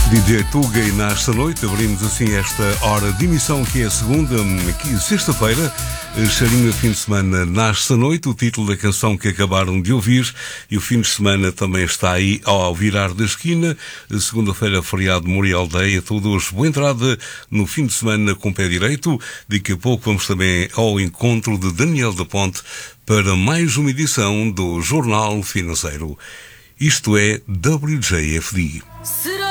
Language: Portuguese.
DJ Tuga e nesta noite abrimos assim esta hora de emissão que é a segunda, aqui sexta-feira, cheirinho de fim de semana nesta noite, o título da canção que acabaram de ouvir, e o fim de semana também está aí ao virar da esquina, segunda-feira feriado Memorial Day, a todos boa entrada no fim de semana com o pé direito. Daqui a pouco vamos também ao encontro de Daniel da Ponte para mais uma edição do Jornal Financeiro. Isto é WJFD.